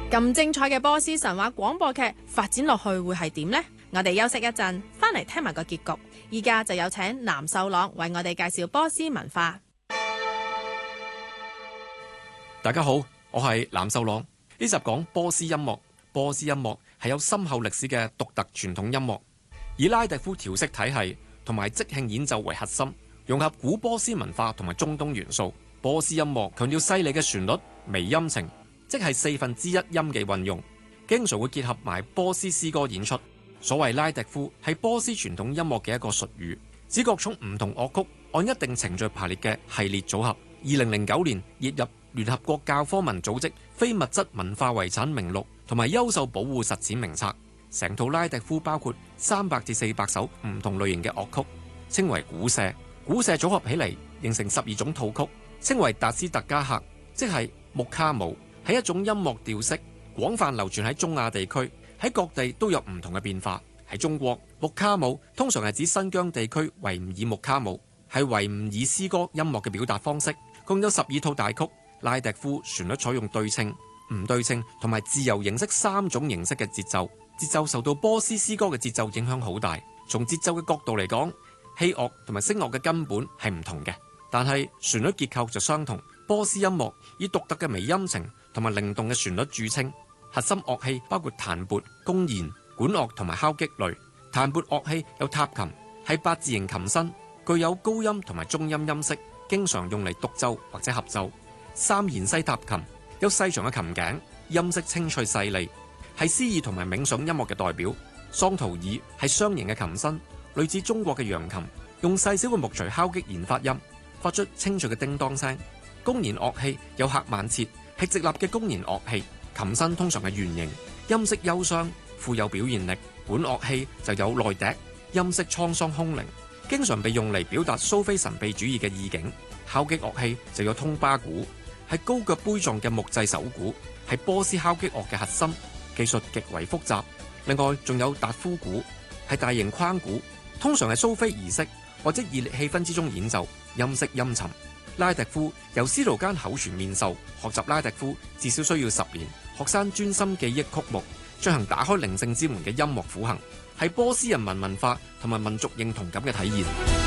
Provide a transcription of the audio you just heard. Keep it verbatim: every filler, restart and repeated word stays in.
咁精彩嘅波斯神話廣播劇發展落去會係點呢？我哋休息一陣，翻嚟聽埋個結局。依家就有請藍秀朗為我哋介紹波斯文化。 大家好，我係藍秀朗。呢集講波斯音樂。波斯音樂係有深厚歷史嘅獨特傳統音樂，以拉迪夫調色體系同埋即興演奏為核心，融合古波斯文化同埋中東元素。波斯音樂強調細膩嘅旋律、微音程，即係四分之一音嘅運用，經常會結合埋波斯詩歌演出。所謂拉迪夫係波斯傳統音樂嘅一個術語，指各種唔同樂曲按一定程序排列嘅系列組合。二零零九年列入聯合國教科文組織非物質文化遺產名錄同埋優秀保護實踐名冊。成套拉迪夫包括三百至四百首唔同類型嘅樂曲，稱為鼓社。鼓社組合起嚟形成十二種套曲，稱為達斯特加克，即係木卡姆，係一種音樂調式，廣泛流傳喺中亞地區，喺各地都有唔同嘅變化。喺中國，木卡姆通常係指新疆地區維吾爾木卡姆，係維吾爾詩歌音樂嘅表達方式，共有十二套大曲。拉迪夫旋律採用對稱、唔對稱同埋自由形式三種形式嘅節奏，節奏受到波斯詩歌嘅節奏影響好大。從節奏嘅角度嚟講，器樂同埋聲樂嘅根本係唔同嘅，但係旋律結構就相同。波斯音樂以獨特嘅微音程同埋靈動嘅旋律著稱，核心樂器包括彈撥、弓弦、管樂同埋敲擊類。彈撥樂器有塔琴，係八字形琴身，具有高音同埋中音音色，經常用嚟獨奏或者合奏。三弦西塔琴有細長嘅琴頸，音色清脆細膩，係詩意同埋冥想音樂嘅代表。桑圖爾係雙形嘅琴身，類似中國嘅揚琴，用細小嘅木錘敲擊弦發音，發出清脆嘅叮當聲。弓弦樂器有赫曼切，係直立嘅弓弦樂器，琴身通常係圓形，音色憂傷，富有表現力。管樂器就有內笛，音色滄桑空靈，經常被用嚟表達蘇菲神秘主義嘅意境。敲擊樂器就有通巴鼓，係高腳杯狀嘅木製手鼓，係波斯敲擊樂嘅核心，技術極為複雜。另外仲有達夫鼓，係大型框鼓，通常係蘇菲儀式或者熱烈氣氛之中演奏，音色陰沉。拉迪夫由斯圖間口傳面授，學習拉迪夫至少需要十年。學生專心記憶曲目，進行打開靈性之門嘅音樂苦行，係波斯人民文化同埋民族認同感嘅體現。